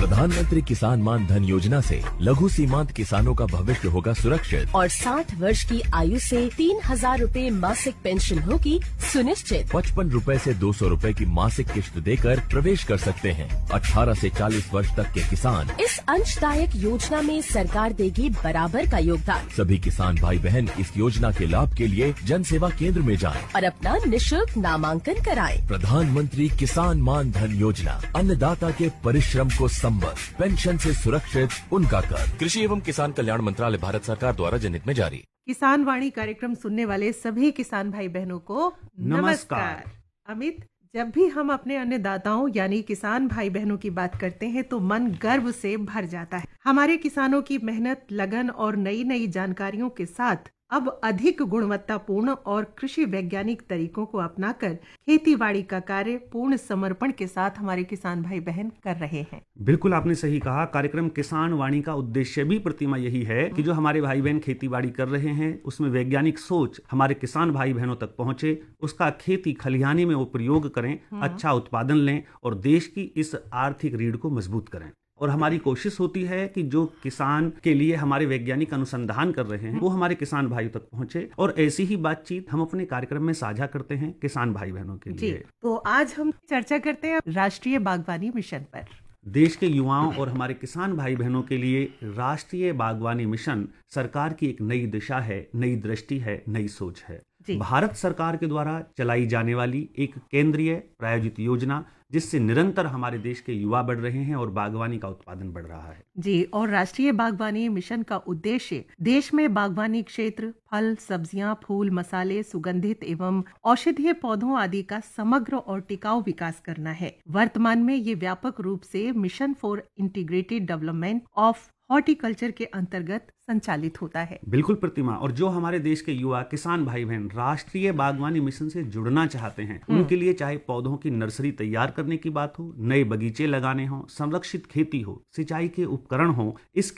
प्रधानमंत्री किसान मान धन योजना से लघु सीमांत किसानों का भविष्य होगा सुरक्षित और 60 वर्ष की आयु से 3,000 रूपए मासिक पेंशन होगी सुनिश्चित। 55 रूपए से 200 रूपए की मासिक किश्त देकर प्रवेश कर सकते हैं। 18 से 40 वर्ष तक के किसान इस अंशदायक योजना में सरकार देगी बराबर का योगदान। सभी किसान भाई बहन इस योजना के लाभ के लिए जन सेवा केंद्र में जाएं। और अपना निशुल्क नामांकन कराएं। प्रधानमंत्री किसान मान धन योजना, अन्नदाता के परिश्रम को संबल, पेंशन से सुरक्षित उनका कर। कृषि एवं किसान कल्याण मंत्रालय, भारत सरकार द्वारा जनहित में जारी। किसान वाणी कार्यक्रम सुनने वाले सभी किसान भाई बहनों को नमस्कार। अमित, जब भी हम अपने अन्नदाताओं यानी किसान भाई बहनों की बात करते हैं तो मन गर्व से भर जाता है। हमारे किसानों की मेहनत, लगन और नई नई जानकारियों के साथ अब अधिक गुणवत्तापूर्ण और कृषि वैज्ञानिक तरीकों को अपनाकर खेतीबाड़ी का कार्य पूर्ण समर्पण के साथ हमारे किसान भाई बहन कर रहे हैं। बिल्कुल आपने सही कहा। कार्यक्रम किसान वाणी का उद्देश्य भी प्रतिमा यही है कि जो हमारे भाई बहन खेतीबाड़ी कर रहे हैं उसमें वैज्ञानिक सोच हमारे किसान भाई बहनों तक पहुंचे, उसका खेती खलिहानी में वो प्रयोग करें, अच्छा उत्पादन लें और देश की इस आर्थिक रीढ़ को मजबूत करें। और हमारी कोशिश होती है कि जो किसान के लिए हमारे वैज्ञानिक अनुसंधान कर रहे हैं वो हमारे किसान भाइयों तक पहुंचे, और ऐसी ही बातचीत हम अपने कार्यक्रम में साझा करते हैं किसान भाई बहनों के लिए। तो आज हम चर्चा करते हैं राष्ट्रीय बागवानी मिशन पर। देश के युवाओं और हमारे किसान भाई बहनों के लिए राष्ट्रीय बागवानी मिशन सरकार की एक नई दिशा है, नई दृष्टि है, नई सोच है। भारत सरकार के द्वारा चलाई जाने वाली एक केंद्रीय प्रायोजित योजना जिससे निरंतर हमारे देश के युवा बढ़ रहे हैं और बागवानी का उत्पादन बढ़ रहा है। जी, और राष्ट्रीय बागवानी मिशन का उद्देश्य देश में बागवानी क्षेत्र, फल, सब्जियां, फूल, मसाले, सुगंधित एवं औषधीय पौधों आदि का समग्र और टिकाऊ विकास करना है। वर्तमान में ये व्यापक रूप से mission for integrated development of horticulture के अंतर्गत संचालित होता है। बिल्कुल प्रतिमा, और जो हमारे देश के युवा किसान भाई बहन राष्ट्रीय बागवानी मिशन से जुड़ना चाहते हैं उनके लिए चाहे पौधों की नर्सरी तैयार करने की बात हो, नए बगीचे लगाने हो, संरक्षित खेती हो, सिंचाई के उपकरण हो, इस